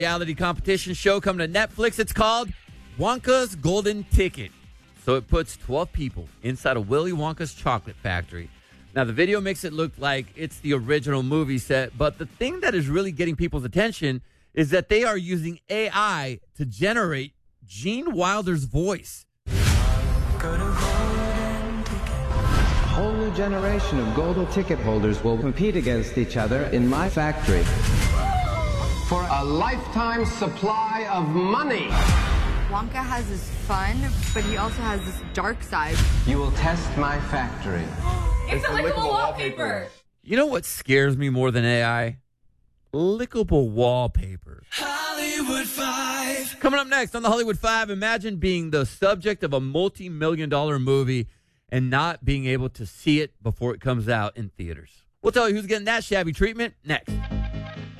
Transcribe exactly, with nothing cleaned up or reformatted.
reality competition show coming to Netflix. It's called Wonka's Golden Ticket. So it puts twelve people inside of Willy Wonka's chocolate factory. Now, the video makes it look like it's the original movie set, but the thing that is really getting people's attention is that they are using A I to generate Gene Wilder's voice. A whole new generation of golden ticket holders will compete against each other in my factory for a lifetime supply of money. Wonka has this fun, but he also has this dark side. You will test my factory. It's, it's a lickable, lickable wallpaper. wallpaper. You know what scares me more than A I? Lickable wallpaper. Hollywood Five. Coming up next on the Hollywood Five, imagine being the subject of a multi-million dollar movie and not being able to see it before it comes out in theaters. We'll tell you who's getting that shabby treatment next.